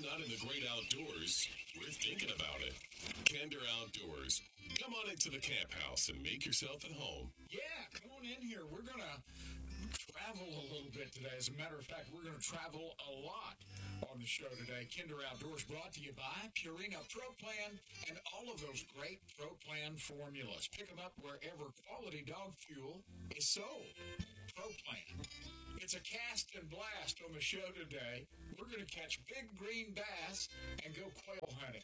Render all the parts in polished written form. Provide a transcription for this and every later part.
not in the great outdoors, we're thinking about it. Kinder Outdoors. Come on into the camp house and make yourself at home. Yeah, come on in here. We're going to travel a little bit today. As a matter of fact, we're going to travel a lot on the show today. Kinder Outdoors brought to you by Purina Pro Plan and all of those great Pro Plan formulas. Pick them up wherever quality dog fuel is sold. Pro Plan. It's a cast and blast on the show today. We're going to catch big green bass and go quail hunting.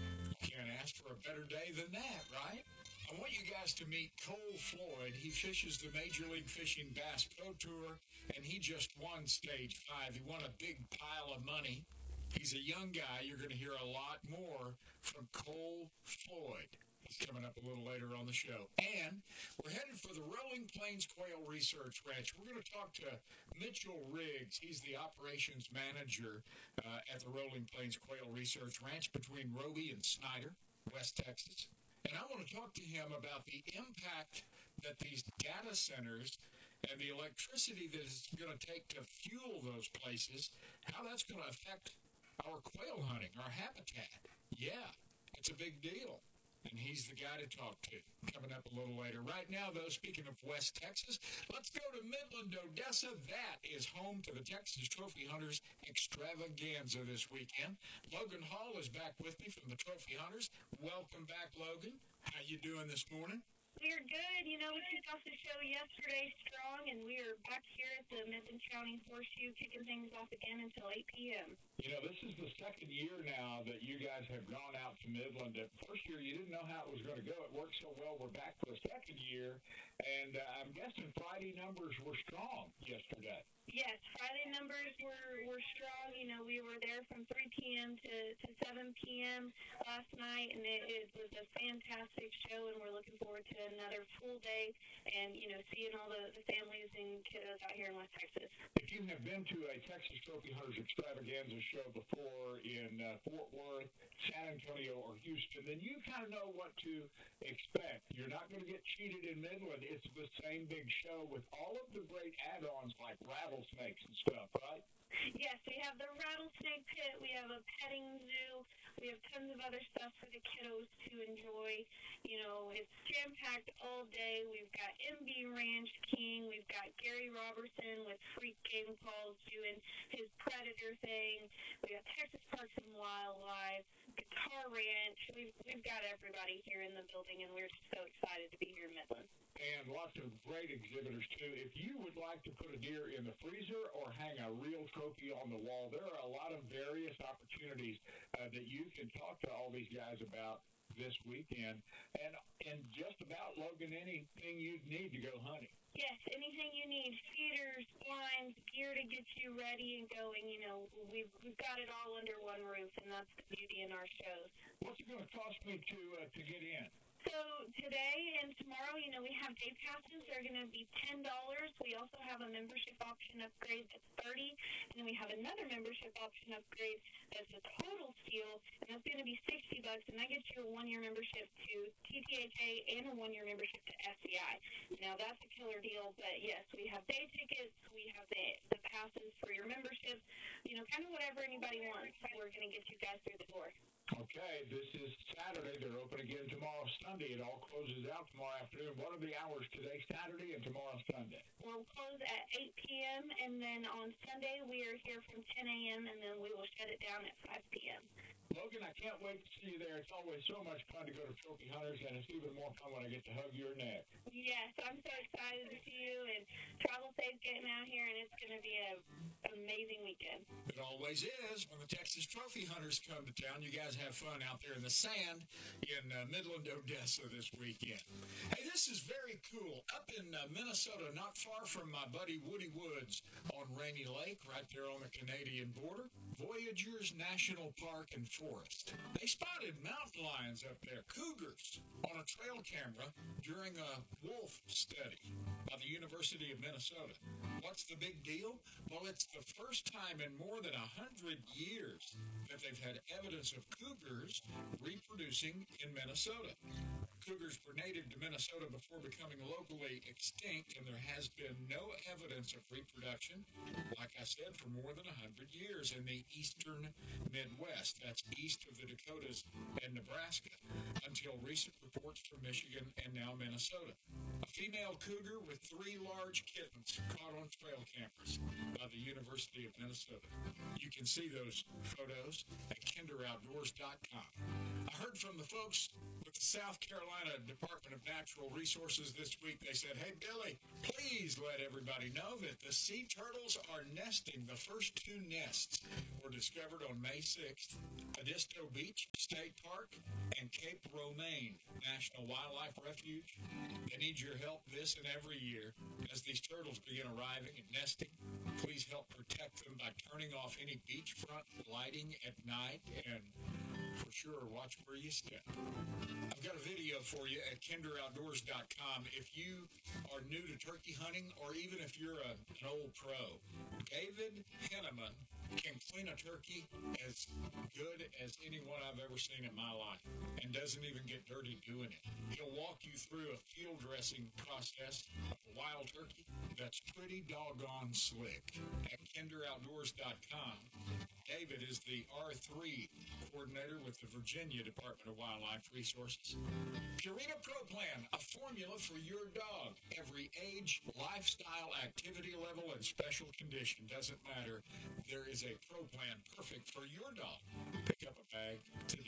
Can't ask for a better day than that, right? I want you guys to meet Cole Floyd. He fishes the Major League Fishing Bass Pro Tour, and he just won Stage 5. He won a big pile of money. He's a young guy. You're going to hear a lot more from Cole Floyd. He's coming up a little later on the show. And we're headed for the Rolling Plains Quail Research Ranch. We're going to talk to Mitchell Riggs. He's the operations manager at the Rolling Plains Quail Research Ranch between Roby and Snyder, West Texas. And I want to talk to him about the impact that these data centers and the electricity that it's going to take to fuel those places, how that's going to affect our quail hunting, our habitat. Yeah, it's a big deal. And he's the guy to talk to. Coming up a little later. Right now, though, speaking of West Texas, let's go to Midland, Odessa. That is home to the Texas Trophy Hunters extravaganza this weekend. Logan Hall is back with me from the Trophy Hunters. Welcome back, Logan. How you doing this morning? We're good. You know, we kicked off the show yesterday strong, and we are back here at the Midland County Horseshoe kicking things off again until 8 p.m. You know, this is the second year now that you guys have gone out to Midland. The first year, you didn't know how it was going to go. It worked so well. We're back for a second year, and I'm guessing Friday numbers were strong yesterday. Yes, Friday numbers were strong. You know, we were there from 3 p.m. to 7 p.m. last night, and it was a fantastic show, and we're looking forward to another full day and, you know, seeing all the families and kiddos out here in West Texas. If you have been to a Texas Trophy Hunters extravaganza show before in Fort Worth, San Antonio, or Houston, then you kind of know what to expect. You're not going to get cheated in Midland. It's the same big show with all of the great add-ons like rattlesnakes and stuff, right? Yes, we have the rattlesnake pit, we have a petting zoo, we have tons of other stuff for the kiddos to enjoy. You know, it's jam-packed all day. We've got MB Ranch King, we've got Gary Robertson with Freak Game Calls doing his Predator thing, we got Texas Parks and Wildlife, Guitar Ranch, we've got everybody here in the building, and we're just so excited to be here in Midland. And lots of great exhibitors, too. If you would like to put a deer in the freezer or hang a real trophy on the wall, there are a lot of various opportunities that you can talk to all these guys about this weekend. And just about, Logan, anything you'd need to go hunting. Yes, anything you need, feeders, blinds, gear to get you ready and going. You know, we've got it all under one roof, and that's the beauty in our shows. What's it going to cost me to get in? So today and tomorrow, you know, we have day passes. They're going to be $10. We also have a membership option upgrade that's $30, and then we have another membership option upgrade that's a total steal, and that's going to be $60, and that gets you a one-year membership to TTHA and a one-year membership to SCI. Now, that's a killer deal, but yes, we have day tickets, we have the passes for your memberships, you know, kind of whatever anybody wants. We're going to get you guys through the door. Okay, this is Saturday. They're open again tomorrow, Sunday. It all closes out tomorrow afternoon. What are the hours today, Saturday, and tomorrow, Sunday? We'll close at 8 p.m., and then on Sunday we are here from 10 a.m., and then we will shut it down at 5 p.m. Logan, I can't wait to see you there. It's always so much fun to go to Trophy Hunters, and it's even more fun when I get to hug your neck. Yes, I'm so excited to see you, and travel safe getting out here, and it's going to be an amazing weekend. It always is. When the Texas Trophy Hunters come to town, you guys have fun out there in the sand in Midland, Odessa this weekend. Hey, this is very cool. Up in Minnesota, not far from my buddy Woody Woods on Rainy Lake, right there on the Canadian border, Voyageurs National Park and Forest. They spotted mountain lions up there, cougars, on a trail camera during a wolf study by the University of Minnesota. What's the big deal? Well, it's the first time time in more than 100 years that they've had evidence of cougars reproducing in Minnesota. Cougars were native to Minnesota before becoming locally extinct, and there has been no evidence of reproduction, like I said, for more than 100 years in the eastern Midwest. That's east of the Dakotas and Nebraska, until recent reports from Michigan and now Minnesota. A female cougar with 3 large kittens caught on trail cameras by the University of Minnesota. You can see those photos at kinderoutdoors.com. I heard from the folks with the South Carolina Department of Natural Resources this week. They said, hey, Billy, please let everybody know that the sea turtles are nesting. The first 2 nests were discovered on May 6th. Edisto Beach State Park and Cape Romaine National Wildlife Refuge. They need your help this and every year as these turtles begin arriving and nesting. Please help protect them by turning off any beachfront lighting at night, and for sure, watch where you step. I've got a video for you at kinderoutdoors.com. If you are new to turkey hunting, or even if you're an old pro, David Henneman can clean a turkey as good as anyone I've ever seen in my life, and doesn't even get dirty doing it. He'll walk you through a field dressing process of a wild turkey that's pretty doggone slick. At kinderoutdoors.com, David is the R3 coordinator with the Virginia Department of Wildlife Resources. Purina Pro Plan, a formula for your dog. Every age, lifestyle, activity level, and special condition, doesn't matter. There is a Pro Plan perfect for your dog. Pick up a bag today.